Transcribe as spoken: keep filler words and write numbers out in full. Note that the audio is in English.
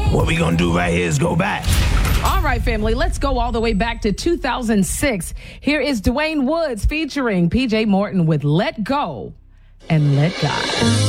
what we gonna do right here is go back. All right, family, let's go all the way back to two thousand six. Here is Dwayne Woods featuring P J Morton with Let Go and Let God.